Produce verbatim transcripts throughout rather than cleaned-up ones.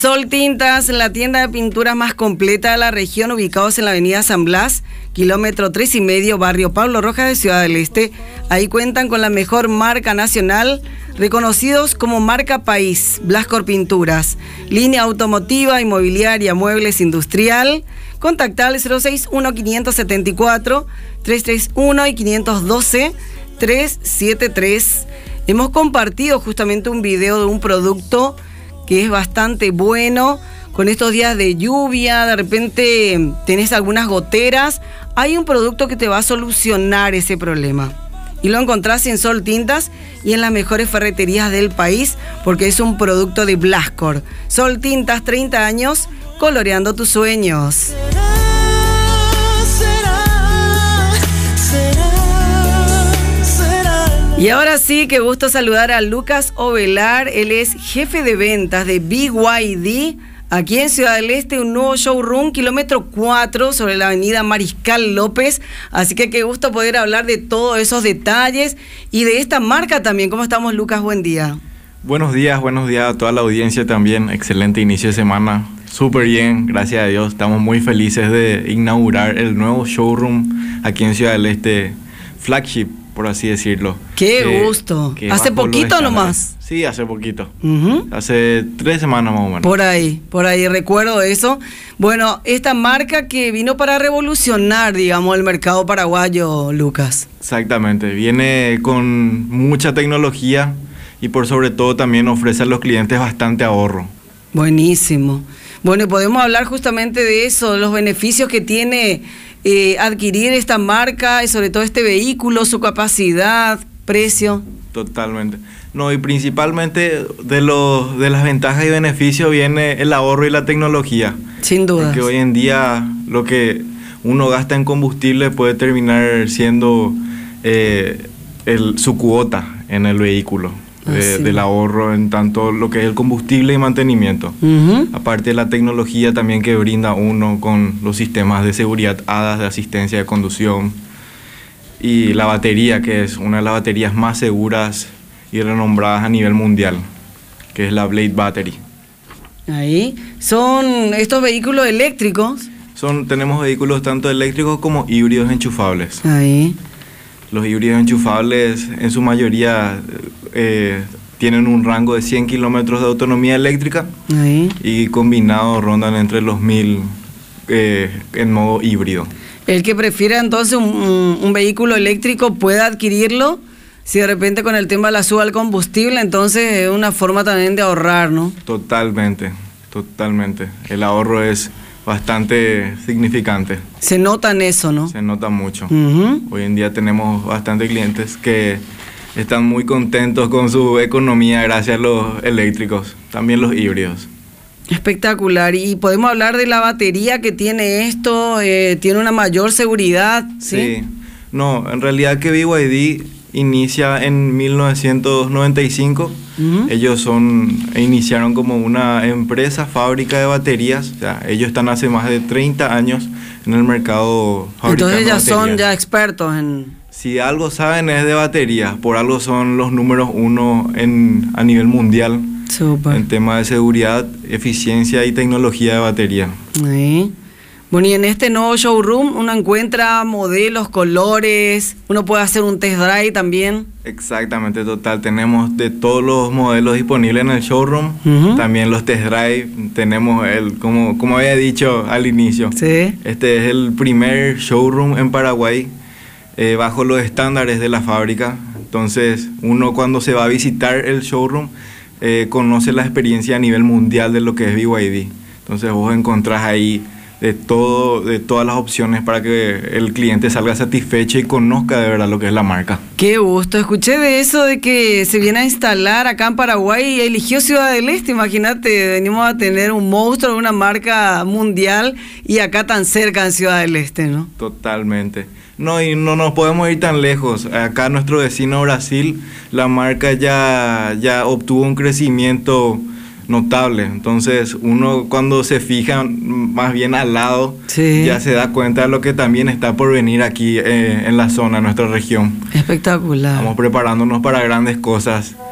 Sol Tintas, la tienda de pinturas más completa de la región, ubicados en la avenida San Blas, kilómetro tres y medio, barrio Pablo Rojas de Ciudad del Este. Ahí cuentan con la mejor marca nacional, reconocidos como marca país, Blascor Pinturas, línea automotiva, inmobiliaria, muebles, industrial. Contactale cero seis uno, cinco siete cuatro, tres tres uno y cinco uno dos, tres siete tres. Hemos compartido justamente un video de un producto que es bastante bueno, con estos días de lluvia, de repente tenés algunas goteras, hay un producto que te va a solucionar ese problema. Y lo encontrás en Sol Tintas y en las mejores ferreterías del país, porque es un producto de Blascor. Sol Tintas, treinta años, coloreando tus sueños. Y ahora sí, qué gusto saludar a Lucas Ovelar. Él es jefe de ventas de B Y D, aquí en Ciudad del Este, un nuevo showroom, kilómetro cuatro, sobre la avenida Mariscal López. Así que qué gusto poder hablar de todos esos detalles y de esta marca también. ¿Cómo estamos, Lucas? Buen día. Buenos días, buenos días a toda la audiencia también. Excelente inicio de semana. Súper bien, gracias a Dios. Estamos muy felices de inaugurar el nuevo showroom aquí en Ciudad del Este, flagship, por así decirlo. ¡Qué que, gusto! Que ¿Hace poquito nomás? Sí, hace poquito. Uh-huh. Hace tres semanas más o menos. Por ahí, por ahí, recuerdo eso. Bueno, esta marca que vino para revolucionar, digamos, el mercado paraguayo, Lucas. Exactamente, viene con mucha tecnología y por sobre todo también ofrece a los clientes bastante ahorro. Buenísimo. Bueno, y podemos hablar justamente de eso, de los beneficios que tiene Eh, adquirir esta marca y sobre todo este vehículo, su capacidad, precio. Totalmente. No, y principalmente de los de las ventajas y beneficios viene el ahorro y la tecnología. Sin duda. Porque hoy en día lo que uno gasta en combustible puede terminar siendo eh, el, su cuota en el vehículo. De, del ahorro en tanto lo que es el combustible y mantenimiento. Uh-huh. Aparte de la tecnología también que brinda uno con los sistemas de seguridad A D A S, de asistencia de conducción, y la batería, que es una de las baterías más seguras y renombradas a nivel mundial, que es la Blade Battery. Ahí son estos vehículos eléctricos. Son, tenemos vehículos tanto eléctricos como híbridos enchufables. Ahí. Los híbridos enchufables en su mayoría eh, tienen un rango de cien kilómetros de autonomía eléctrica. Ahí. Y combinados rondan entre los mil eh, en modo híbrido. El que prefiera entonces un, un, un vehículo eléctrico puede adquirirlo. Si de repente con el tema de la suba al combustible, entonces es una forma también de ahorrar, ¿no? Totalmente, totalmente. El ahorro es bastante significante. Se nota en eso, ¿no? Se nota mucho. Uh-huh. Hoy en día tenemos bastantes clientes que están muy contentos con su economía gracias a los eléctricos, también los híbridos. Espectacular. Y podemos hablar de la batería que tiene esto, eh, tiene una mayor seguridad, ¿sí? Sí. No, en realidad que B Y D inicia en mil novecientos noventa y cinco. Uh-huh. Ellos son iniciaron como una empresa fábrica de baterías. O sea, ellos están hace más de treinta años en el mercado fabricando Entonces ya baterías. Son ya expertos en... Si algo saben es de baterías, por algo son los números uno en, a nivel mundial. Super. En tema de seguridad, eficiencia y tecnología de batería. Sí. Bueno, y en este nuevo showroom uno encuentra modelos, colores, uno puede hacer un test drive también. Exactamente, total. Tenemos de todos los modelos disponibles en el showroom, uh-huh. También los test drive. Tenemos el, como, como había dicho al inicio, sí. Este es el primer showroom en Paraguay eh, bajo los estándares de la fábrica. Entonces, uno cuando se va a visitar el showroom eh, conoce la experiencia a nivel mundial de lo que es B Y D. Entonces, vos encontrás ahí de todo, de todas las opciones para que el cliente salga satisfecho y conozca de verdad lo que es la marca. Qué gusto, escuché de eso de que se viene a instalar acá en Paraguay y eligió Ciudad del Este. Imagínate, venimos a tener un monstruo de una marca mundial y acá tan cerca en Ciudad del Este, ¿no? Totalmente. No, y no nos podemos ir tan lejos. Acá nuestro vecino Brasil, la marca ya, ya obtuvo un crecimiento notable. Entonces uno cuando se fija más bien al lado, sí, ya se da cuenta de lo que también está por venir aquí eh, en la zona, en nuestra región. Espectacular. Estamos preparándonos para grandes cosas.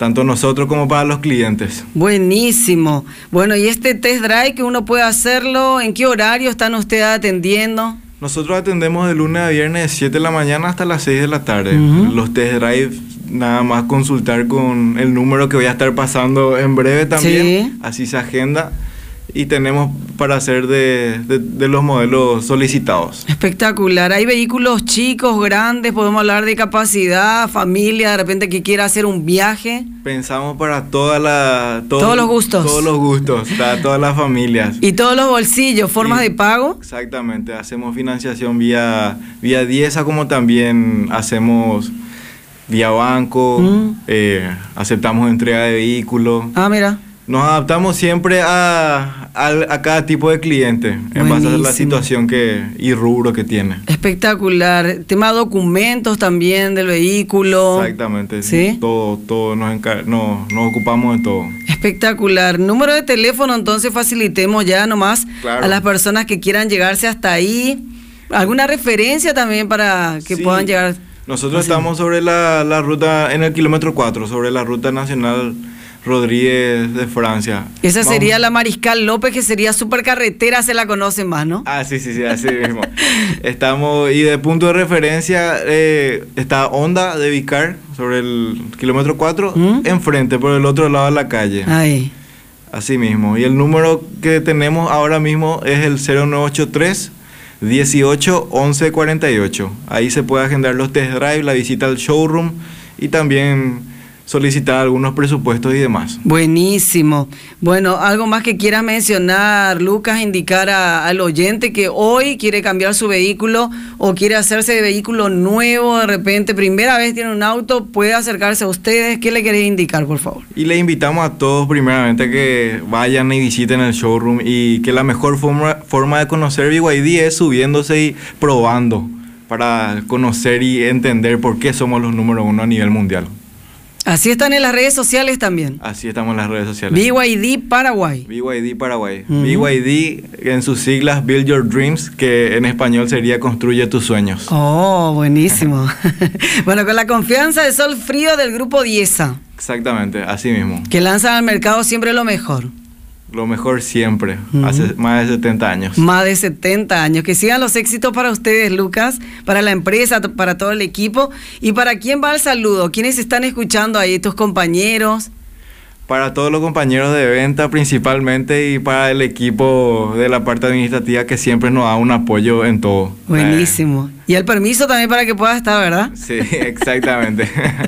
tanto nosotros como para los clientes. Buenísimo. Bueno, y este test drive que uno puede hacerlo, ¿en qué horario están ustedes atendiendo? Nosotros atendemos de lunes a viernes de siete de la mañana hasta las seis de la tarde. Uh-huh. Los test drive, nada más consultar con el número que voy a estar pasando en breve también, sí. Así se agenda. Y tenemos para hacer de, de, de los modelos solicitados. Espectacular. Hay vehículos chicos, grandes, podemos hablar de capacidad, familia, de repente que quiera hacer un viaje. Pensamos para toda la, todo, todos los gustos. Todos los gustos, para todas las familias. Y todos los bolsillos, formas y, de pago. Exactamente, hacemos financiación vía, vía Diesa, como también hacemos vía banco, mm. eh, aceptamos entrega de vehículos. Ah, mira. Nos adaptamos siempre a, a, a cada tipo de cliente, en base a la situación que, y rubro que tiene. Espectacular. Tema de documentos también del vehículo. Exactamente. ¿Sí? Todo, todo nos, encar nos, nos ocupamos de todo. Espectacular. Número de teléfono, entonces facilitemos ya nomás claro. a las personas que quieran llegarse hasta ahí. ¿Alguna referencia también para que sí. puedan llegar? Nosotros así. Estamos sobre la, la ruta, en el kilómetro cuatro, sobre la ruta nacional Rodríguez de Francia. Esa Vamos. sería la Mariscal López, que sería supercarretera, se la conocen más, ¿no? Ah, sí, sí, sí, así mismo. Estamos, y de punto de referencia eh, está Honda de Vicar, sobre el kilómetro cuatro, ¿Mm? enfrente, por el otro lado de la calle. Ahí. Así mismo. Y el número que tenemos ahora mismo es el cero nueve ocho tres, dieciocho, once, cuarenta y ocho. Ahí se puede agendar los test drive, la visita al showroom y también solicitar algunos presupuestos y demás. Buenísimo. Bueno, algo más que quieras mencionar, Lucas, indicar a, al oyente que hoy quiere cambiar su vehículo o quiere hacerse de vehículo nuevo, de repente primera vez tiene un auto, puede acercarse a ustedes. ¿Qué le querés indicar, por favor? Y le invitamos a todos primeramente que vayan y visiten el showroom, y que la mejor forma, forma de conocer B Y D es subiéndose y probando, para conocer y entender por qué somos los número uno a nivel mundial. Así están en las redes sociales también. Así estamos en las redes sociales. B Y D Paraguay. B Y D Paraguay. Uh-huh. B Y D en sus siglas Build Your Dreams, que en español sería Construye tus sueños. Oh, buenísimo. Bueno, con la confianza de Sol Frío del grupo Diesa. Exactamente, así mismo. Que lanzan al mercado siempre lo mejor. Lo mejor siempre, uh-huh. hace más de setenta años. Más de setenta años. Que sigan los éxitos para ustedes, Lucas, para la empresa, para todo el equipo. ¿Y para quién va el saludo? ¿Quiénes están escuchando ahí? ¿Tus compañeros? Para todos los compañeros de venta principalmente, y para el equipo de la parte administrativa, que siempre nos da un apoyo en todo. Buenísimo. Eh. Y el permiso también para que pueda estar, ¿verdad? Sí, exactamente.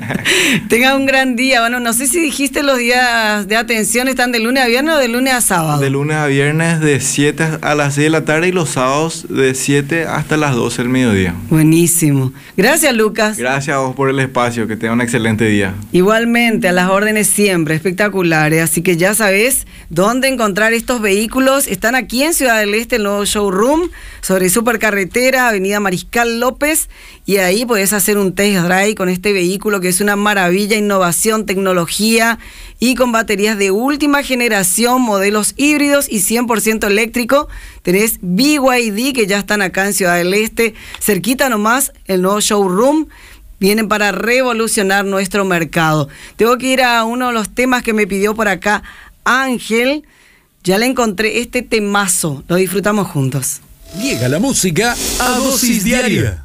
Tenga un gran día. Bueno, no sé si dijiste los días de atención, ¿están de lunes a viernes o de lunes a sábado? De lunes a viernes de siete a las seis de la tarde, y los sábados de siete hasta las doce del mediodía. Buenísimo. Gracias, Lucas. Gracias a vos por el espacio, que tenga un excelente día. Igualmente, a las órdenes siempre, espectaculares. Así que ya sabes dónde encontrar estos vehículos. Están aquí en Ciudad del Este, el nuevo showroom, sobre Supercarretera, Avenida Mariscal López, y ahí podés hacer un test drive con este vehículo, que es una maravilla, innovación, tecnología, y con baterías de última generación, modelos híbridos y cien por ciento eléctrico. Tenés B Y D, que ya están acá en Ciudad del Este, cerquita nomás, el nuevo showroom. Vienen para revolucionar nuestro mercado. Tengo que ir a uno de los temas que me pidió por acá Ángel. Ya le encontré este temazo, lo disfrutamos juntos. Llega la música a Dosis Diaria.